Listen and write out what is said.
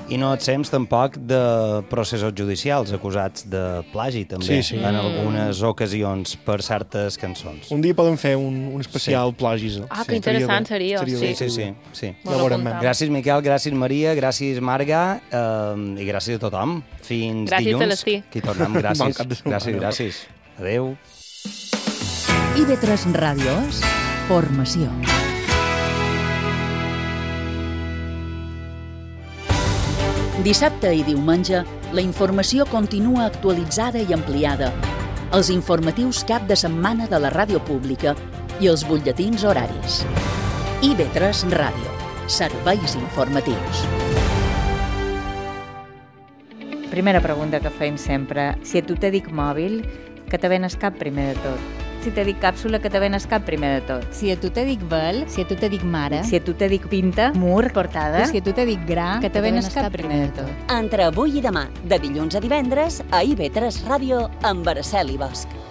I no exempts tampoc de processos judicials acusats de plagi, també, en algunes ocasions, per certes cançons. Un dia podem fer un especial plagis. Que interessant seria. Sí. Gràcies, Miquel, gràcies, Maria, gràcies, Marga, i gràcies a tothom. Fins gràcies, dilluns. Celestí. Aquí tornem, gràcies. Adéu. IB3 Ràdio és formació. Dissabte i diumenge, la informació continua actualitzada i ampliada. Els informatius cap de setmana de la ràdio pública i els butlletins horaris. IB3 Ràdio. Serveis informatius. Primera pregunta que fem sempre. Si a tu te dic mòbil, que te venes cap primer de tot? Si te dic càpsula, que te venes cap primer de tot? Si a tu te dic vel, si a tu te dic mare, si a tu te dic pinta, mur, portada, si a tu te dic gra, que te venes cap primer de tot? Entre avui i demà, de dilluns a divendres, a IB3 Ràdio, amb Araceli Bosch.